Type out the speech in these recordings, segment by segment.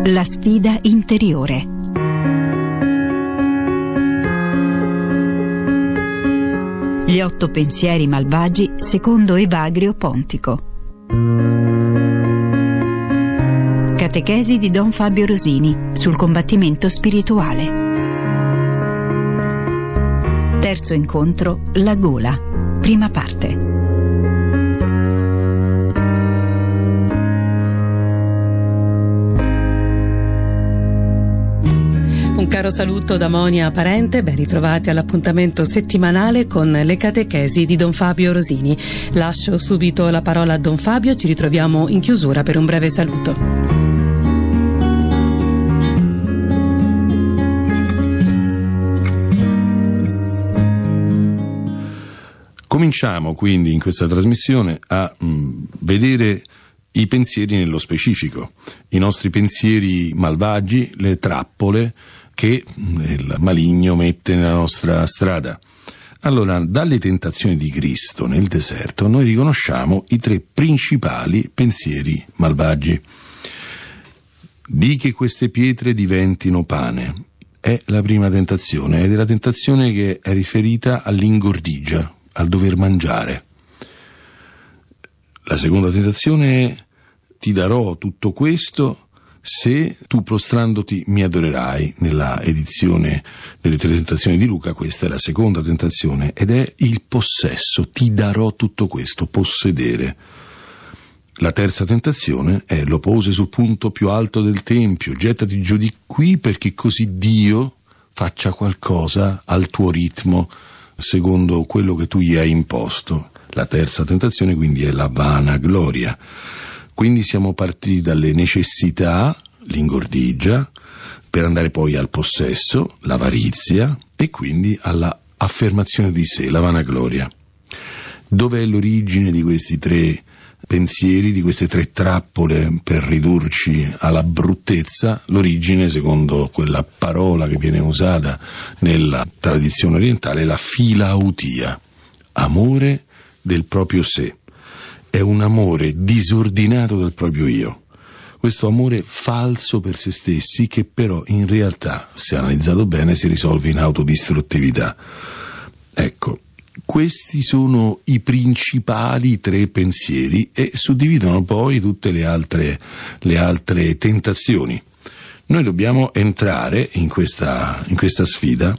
La sfida interiore. Gli 8 pensieri malvagi secondo Evagrio Pontico. Catechesi di Don Fabio Rosini sul combattimento spirituale. Terzo incontro, la gola. Prima parte. Un caro saluto da Monia Parente, ben ritrovati all'appuntamento settimanale con le catechesi di Don Fabio Rosini. Lascio subito la parola a Don Fabio, ci ritroviamo in chiusura per un breve saluto. Cominciamo quindi in questa trasmissione a vedere i pensieri nello specifico, i nostri pensieri malvagi, le trappole che il maligno mette nella nostra strada. Allora, dalle tentazioni di Cristo nel deserto noi riconosciamo i 3 principali pensieri malvagi. Di che queste pietre diventino pane è la prima tentazione, ed è la tentazione che è riferita all'ingordigia, al dover mangiare. La seconda tentazione è: ti darò tutto questo se tu prostrandoti mi adorerai. Nella edizione delle 3 tentazioni di Luca questa è la seconda tentazione, ed è il possesso. Ti darò tutto questo, possedere. La terza tentazione è: lo pose sul punto più alto del tempio, gettati giù di qui perché così Dio faccia qualcosa al tuo ritmo, secondo quello che tu gli hai imposto. La terza tentazione quindi è la vanagloria. Quindi siamo partiti dalle necessità, l'ingordigia, per andare poi al possesso, l'avarizia, e quindi alla affermazione di sé, la vanagloria. Dov'è l'origine di questi 3 pensieri, di queste 3 trappole per ridurci alla bruttezza? L'origine, secondo quella parola che viene usata nella tradizione orientale, è la filautia, amore del proprio sé. È un amore disordinato del proprio io. Questo amore falso per se stessi, che però in realtà, se analizzato bene, si risolve in autodistruttività. Ecco, questi sono i principali 3 pensieri e suddividono poi tutte le altre tentazioni. Noi dobbiamo entrare in questa sfida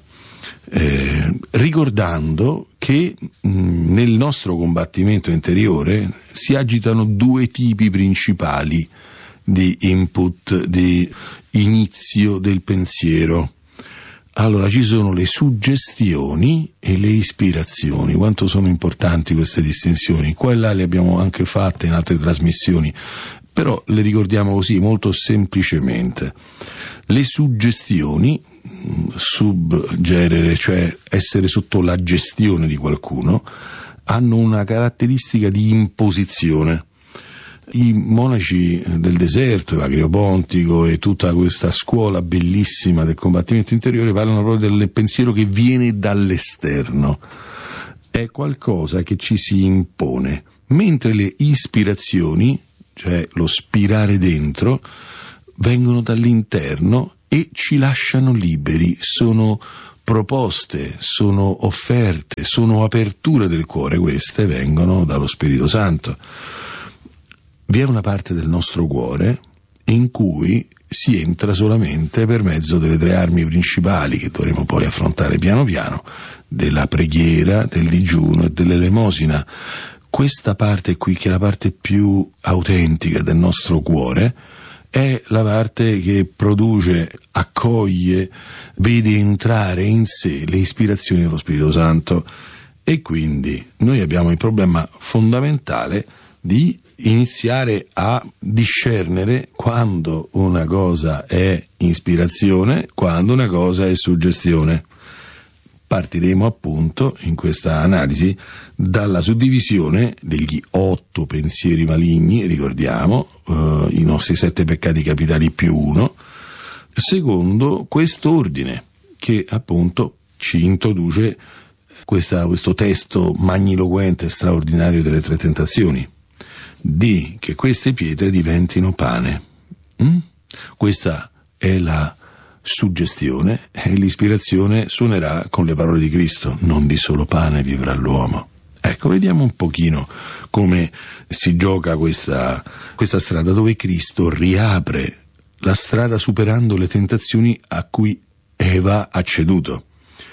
ricordando che nel nostro combattimento interiore si agitano 2 tipi principali di input, di inizio del pensiero. Allora, ci sono le suggestioni e le ispirazioni. Quanto sono importanti queste distinzioni? Qua e là le abbiamo anche fatte in altre trasmissioni, però le ricordiamo così molto semplicemente. Le suggestioni, subgerere, cioè essere sotto la gestione di qualcuno, hanno una caratteristica di imposizione. I monaci del deserto, Evagrio Pontico e tutta questa scuola bellissima del combattimento interiore parlano proprio del pensiero che viene dall'esterno. È qualcosa che ci si impone, mentre le ispirazioni, cioè lo spirare dentro, vengono dall'interno e ci lasciano liberi, sono proposte, sono offerte, sono aperture del cuore. Queste vengono dallo Spirito Santo. Vi è una parte del nostro cuore in cui si entra solamente per mezzo delle 3 armi principali che dovremo poi affrontare piano piano, della preghiera, del digiuno e dell'elemosina. Questa parte qui, che è la parte più autentica del nostro cuore, è la parte che produce, accoglie, vede entrare in sé le ispirazioni dello Spirito Santo. E quindi noi abbiamo il problema fondamentale di iniziare a discernere quando una cosa è ispirazione, quando una cosa è suggestione. Partiremo appunto in questa analisi dalla suddivisione degli 8 pensieri maligni, ricordiamo, i nostri 7 peccati capitali più 1, secondo quest'ordine che appunto ci introduce questo testo magniloquente, straordinario delle 3 tentazioni. Di che queste pietre diventino pane. Questa è la suggestione, e l'ispirazione suonerà con le parole di Cristo: non di solo pane vivrà l'uomo. Ecco, vediamo un pochino come si gioca questa strada, dove Cristo riapre la strada superando le tentazioni a cui Eva ha ceduto.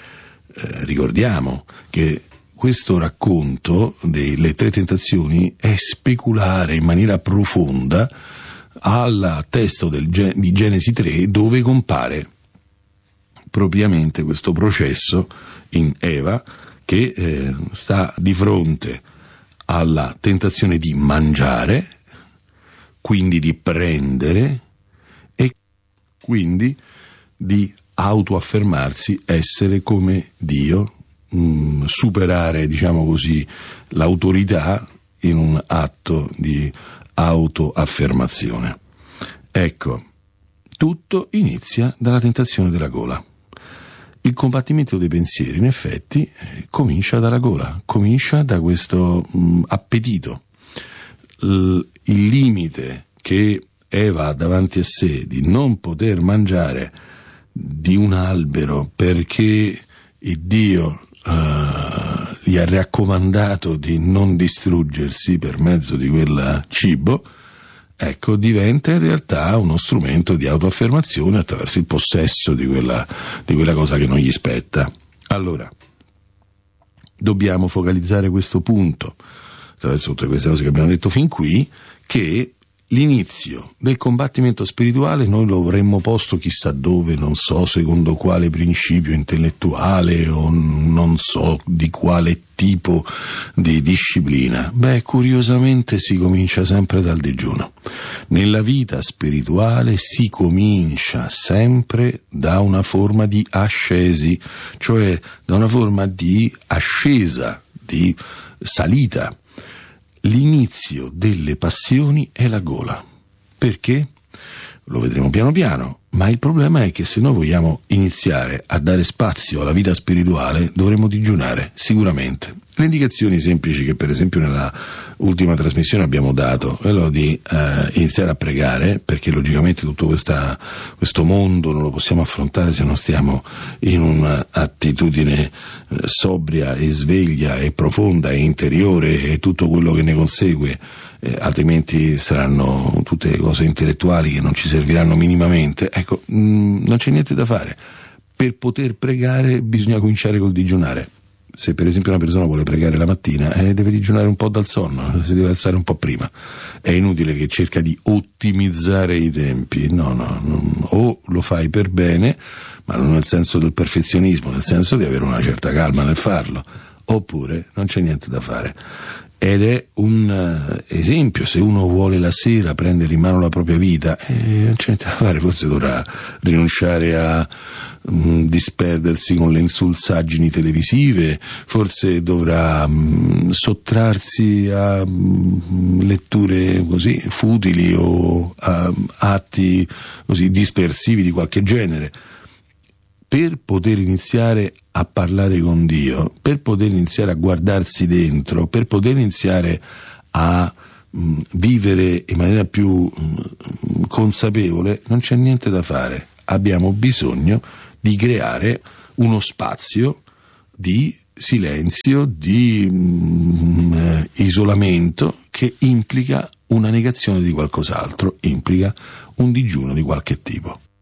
Ricordiamo che questo racconto delle 3 tentazioni è speculare in maniera profonda al testo di Genesi 3, dove compare propriamente questo processo in Eva che sta di fronte alla tentazione di mangiare, quindi di prendere e quindi di autoaffermarsi essere come Dio, superare, diciamo così, l'autorità in un atto di autoaffermazione. Ecco, tutto inizia dalla tentazione della gola. Il combattimento dei pensieri, in effetti, comincia dalla gola, comincia da questo appetito. Il limite che Eva ha davanti a sé di non poter mangiare di un albero perché il Dio gli ha raccomandato di non distruggersi per mezzo di quel cibo, ecco, diventa in realtà uno strumento di autoaffermazione attraverso il possesso di quella cosa che non gli spetta. Allora, dobbiamo focalizzare questo punto, attraverso tutte queste cose che abbiamo detto fin qui, che l'inizio del combattimento spirituale noi lo avremmo posto chissà dove, non so secondo quale principio intellettuale o non so di quale tipo di disciplina. Curiosamente si comincia sempre dal digiuno. Nella vita spirituale si comincia sempre da una forma di ascesi, cioè da una forma di ascesa, di salita. L'inizio delle passioni è la gola. Perché? Lo vedremo piano piano, ma il problema è che se noi vogliamo iniziare a dare spazio alla vita spirituale dovremo digiunare, sicuramente. Le indicazioni semplici che per esempio nella ultima trasmissione abbiamo dato, quello di iniziare a pregare, perché logicamente tutto questo mondo non lo possiamo affrontare se non stiamo in un'attitudine sobria e sveglia e profonda e interiore e tutto quello che ne consegue, altrimenti saranno tutte cose intellettuali che non ci serviranno minimamente. Ecco, non c'è niente da fare. Per poter pregare bisogna cominciare col digiunare. Se per esempio una persona vuole pregare la mattina, deve digiunare un po' dal sonno, si deve alzare un po' prima. È inutile che cerca di ottimizzare i tempi, no, o lo fai per bene, ma non nel senso del perfezionismo, nel senso di avere una certa calma nel farlo, oppure non c'è niente da fare. Ed è un esempio: se uno vuole la sera prendere in mano la propria vita, non c'è niente da fare, forse dovrà rinunciare a disperdersi con le insulsaggini televisive, forse dovrà sottrarsi a letture così futili o a atti così dispersivi di qualche genere. Per poter iniziare a parlare con Dio, per poter iniziare a guardarsi dentro, per poter iniziare a vivere in maniera più consapevole, non c'è niente da fare. Abbiamo bisogno di creare uno spazio di silenzio, di isolamento, che implica una negazione di qualcos'altro, implica un digiuno di qualche tipo.